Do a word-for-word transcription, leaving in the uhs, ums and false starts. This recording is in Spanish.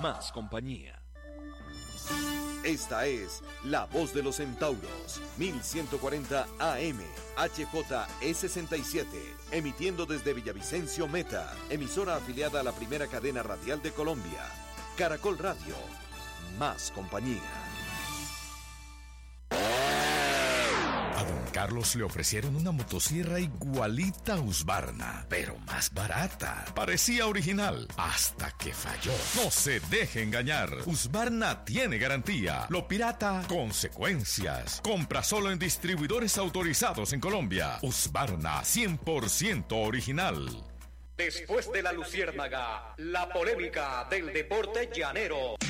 más compañía. Esta es La Voz de los Centauros, mil ciento cuarenta A M, H J E sesenta y siete, emitiendo desde Villavicencio Meta, emisora afiliada a la primera cadena radial de Colombia. Caracol Radio, más compañía. A don Carlos le ofrecieron una motosierra igualita a Husqvarna, pero más barata. Parecía original, hasta que falló. No se deje engañar. Husqvarna tiene garantía. Lo pirata, consecuencias. Compra solo en distribuidores autorizados en Colombia. Husqvarna, cien por ciento original. Después de la luciérnaga, la polémica del deporte llanero.